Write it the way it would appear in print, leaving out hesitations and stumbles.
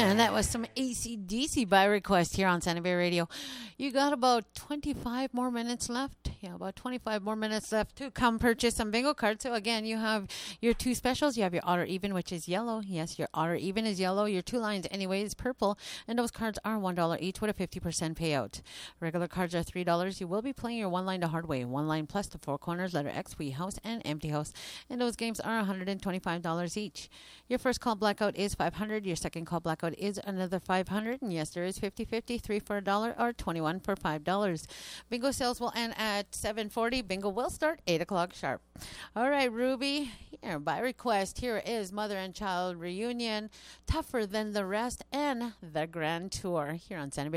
And that was some AC/DC by request here on Santa Fe Radio. You got about 25 more minutes left. Yeah, about 25 more minutes left to come purchase some bingo cards. So again, you have your two specials. You have your odd or even, which is yellow. Yes, your odd or even is yellow. Your two lines anyway is purple. And those cards are $1 each with a 50% payout. Regular cards are $3. You will be playing your one line to hard way. One line plus the four corners, letter X, wee house, and empty house. And those games are $125 each. Your first call blackout is $500. Your second call blackout is another $500. And yes, there is 50-50, 3 for $1 or 21 for $5. Bingo sales will end at 7:40. Bingo will start 8 o'clock sharp. All right, Ruby, here by request, here is Mother and Child Reunion, Tougher Than the Rest, and The Grand Tour here on Santa Fe.